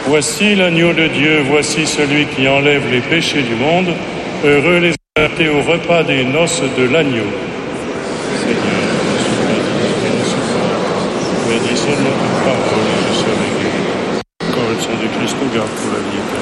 Voici l'agneau de Dieu, voici celui qui enlève les péchés du monde. Heureux les invités au repas des noces de l'agneau. Seigneur, bénis notre parole et je serai guéri. Encore le sang du Christ nous garde pour la vie éternelle.